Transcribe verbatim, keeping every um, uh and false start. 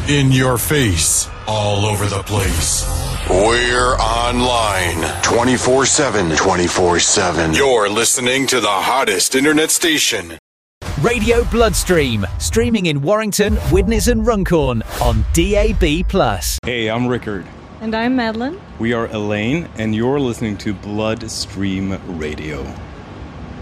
In your face. All over the place. We're online. twenty-four seven. twenty-four seven. You're listening to the hottest internet station. Radio Bloodstream. Streaming in Warrington, Widnes and Runcorn on D A B plus. Hey, I'm Rickard. And I'm Madeline. We are Elaine, and you're listening to Bloodstream Radio.